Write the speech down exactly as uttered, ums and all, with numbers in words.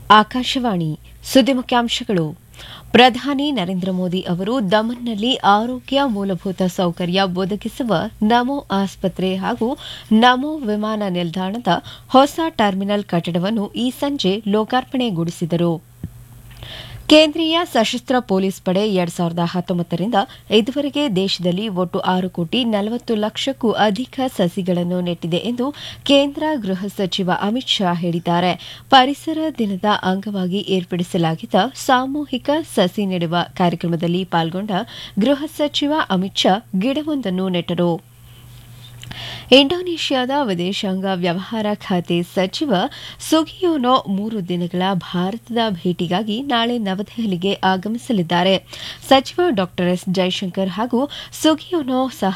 ಆಕಾಶವಾಣಿ ಸುದ್ದಿ ಮುಖ್ಯಾಂಶಗಳು. ಪ್ರಧಾನಿ ನರೇಂದ್ರ ಮೋದಿ ಅವರು ದಮನ್ನಲ್ಲಿ ಆರೋಗ್ಯ ಮೂಲಭೂತ ಸೌಕರ್ಯ ಒದಗಿಸುವ ನಮೋ ಆಸ್ಪತ್ರೆ ಹಾಗೂ ನಮೋ ವಿಮಾನ ನಿಲ್ದಾಣದ ಹೊಸ ಟರ್ಮಿನಲ್ ಕಟ್ಟಡವನ್ನು ಈ ಸಂಜೆ ಲೋಕಾರ್ಪಣೆಗೊಳಿಸಿದರು. ಕೇಂದ್ರೀಯ ಸಶಸ್ತ್ರ ಪೊಲೀಸ್ ಪಡೆ ಎರಡ್ ಸಾವಿರದ ಹತ್ತೊಂಬತ್ತರಿಂದ ಇದುವರೆಗೆ ದೇಶದಲ್ಲಿ ಒಟ್ಟು ಆರು ಕೋಟಿ ನಲವತ್ತು ಲಕ್ಷಕ್ಕೂ ಅಧಿಕ ಸಸಿಗಳನ್ನು ನೆಟ್ಟಿದೆ ಎಂದು ಕೇಂದ್ರ ಗೃಹ ಸಚಿವ ಅಮಿತ್ ಶಾ ಹೇಳಿದ್ದಾರೆ. ಪರಿಸರ ದಿನದ ಅಂಗವಾಗಿ ಏರ್ಪಡಿಸಲಾಗಿದ್ದ ಸಾಮೂಹಿಕ ಸಸಿ ನೆಡುವ ಕಾರ್ಯಕ್ರಮದಲ್ಲಿ ಪಾಲ್ಗೊಂಡ ಗೃಹ ಸಚಿವ ಅಮಿತ್ ಶಾ ಗಿಡವೊಂದನ್ನು ನೆಟ್ಟರು. ಇಂಡೋನೇಷ್ಯಾದ ವಿದೇಶಾಂಗ ವ್ಯವಹಾರ ಖಾತೆ ಸಚಿವ ಸುಗಿಯೋನೋ ಮೂರು ದಿನಗಳ ಭಾರತದ ಭೇಟಿಗಾಗಿ ನಾಳೆ ನವದೆಹಲಿಗೆ ಆಗಮಿಸಲಿದ್ದಾರೆ. ಸಚಿವ ಡಾ ಎಸ್ ಜೈಶಂಕರ್ ಹಾಗೂ ಸುಗಿಯೋನೋ ಸಹ